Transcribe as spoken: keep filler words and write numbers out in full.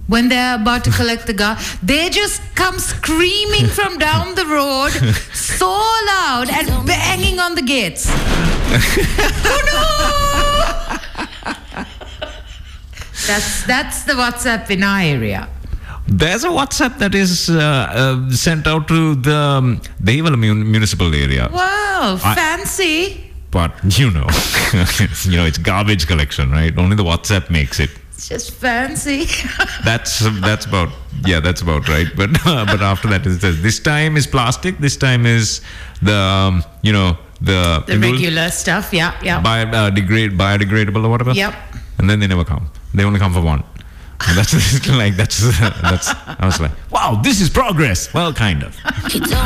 when they're about to collect the gar, they just come screaming from down the road so loud and banging on the gates. Oh no! That's that's the WhatsApp in our area. There's a WhatsApp that is uh, uh, sent out to the um, Dehiwala mun- municipal area. Wow, I- fancy. But you know, you know, it's garbage collection, right? Only the WhatsApp makes it. It's just fancy. That's that's about yeah, that's about right. But uh, but after that, it says this time is plastic. This time is the um, you know the The regular stuff, yeah, yeah. bio, uh, degrade biodegradable or whatever. Yep. And then they never come. They only come for one. And that's like that's that's. I was like, wow, this is progress. Well, kind of.